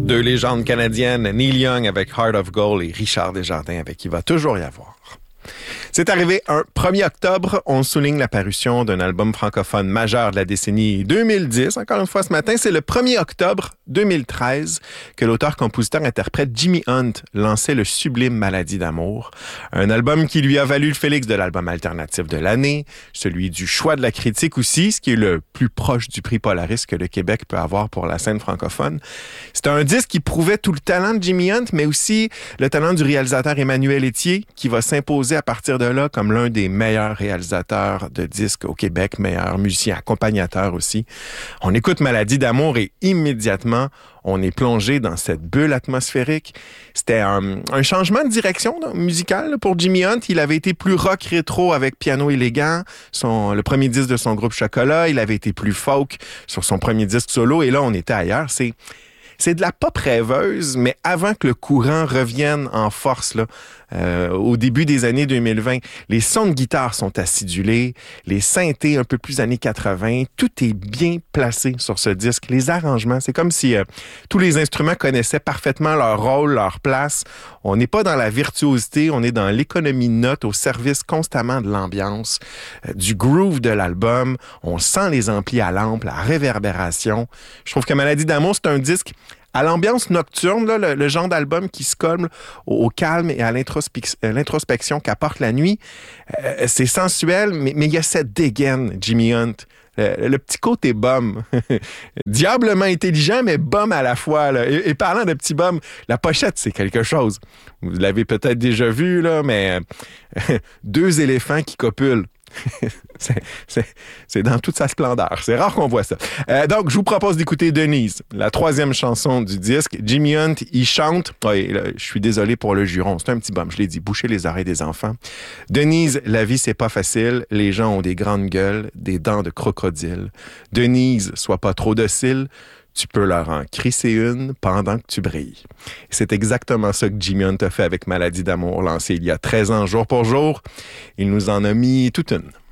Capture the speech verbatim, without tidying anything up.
Deux légendes canadiennes, Neil Young avec Heart of Gold et Richard Desjardins avec Il va toujours y avoir. C'est arrivé un premier octobre. On souligne la parution d'un album francophone majeur de la décennie deux mille dix. Encore une fois ce matin, c'est le premier octobre deux mille treize que l'auteur-compositeur-interprète Jimmy Hunt lançait le sublime Maladie d'amour. Un album qui lui a valu le Félix de l'album alternatif de l'année, celui du choix de la critique aussi, ce qui est le plus proche du prix Polaris que le Québec peut avoir pour la scène francophone. C'était un disque qui prouvait tout le talent de Jimmy Hunt, mais aussi le talent du réalisateur Emmanuel Etier, qui va s'imposer à partir de là comme l'un des meilleurs réalisateurs de disques au Québec, meilleur musicien, accompagnateur aussi. On écoute Maladie d'amour et immédiatement, on est plongé dans cette bulle atmosphérique. C'était un, un changement de direction là, musicale là, pour Jimmy Hunt. Il avait été plus rock rétro avec Piano élégant, son, le premier disque de son groupe Chocolat. Il avait été plus folk sur son premier disque solo. Et là, on était ailleurs. C'est... C'est de la pop rêveuse, mais avant que le courant revienne en force, là, euh, au début des années deux mille vingt, les sons de guitare sont acidulés, les synthés un peu plus années quatre-vingts, tout est bien placé sur ce disque. Les arrangements, c'est comme si euh, tous les instruments connaissaient parfaitement leur rôle, leur place. On n'est pas dans la virtuosité, on est dans l'économie de notes au service constamment de l'ambiance, euh, du groove de l'album. On sent les amplis à lampe, la réverbération. Je trouve que Maladie d'amour, c'est un disque à l'ambiance nocturne, là, le, le genre d'album qui se colle au, au calme et à l'introspec- l'introspection qu'apporte la nuit. Euh, c'est sensuel, mais, mais il y a cette dégaine, Jimmy Hunt. Le, le petit côté bum. Diablement intelligent, mais bum à la fois. Là. Et, et parlant de petit bum, la pochette, c'est quelque chose. Vous l'avez peut-être déjà vu, là, mais euh, deux éléphants qui copulent. c'est, c'est, c'est dans toute sa splendeur. C'est rare qu'on voit ça. Euh, donc, je vous propose d'écouter Denise, la troisième chanson du disque. Jimmy Hunt, il chante. Oui, là, je suis désolé pour le juron. C'est un petit bum, je l'ai dit. Boucher les oreilles des enfants. Denise, la vie, c'est pas facile. Les gens ont des grandes gueules, des dents de crocodile. Denise, sois pas trop docile. Tu peux leur en crisser une pendant que tu brilles. C'est exactement ça que Jimmy Hunt a fait avec Maladie d'amour, lancé il y a treize ans, jour pour jour. Il nous en a mis toute une.